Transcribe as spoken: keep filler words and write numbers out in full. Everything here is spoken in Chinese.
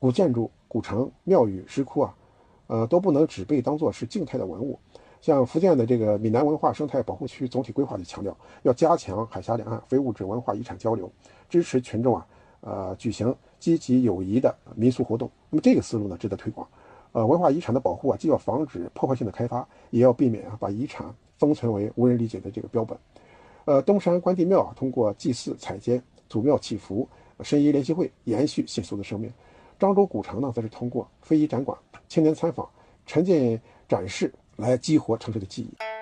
古建筑、古城、庙宇、石窟啊，呃，都不能只被当作是静态的文物。像福建的这个闽南文化生态保护区总体规划就强调，要加强海峡两岸非物质文化遗产交流，支持群众啊，呃，举行积极有益的民俗活动。那么这个思路呢，值得推广。呃，文化遗产的保护啊，既要防止破坏性的开发，也要避免啊把遗产封存为无人理解的这个标本。呃，东山关帝庙啊，通过祭祀、采监、祖庙祈福、申遗联席会延续习俗的生命。漳州古城呢，则是通过非遗展馆、青年参访、沉浸展示来激活城市的记忆。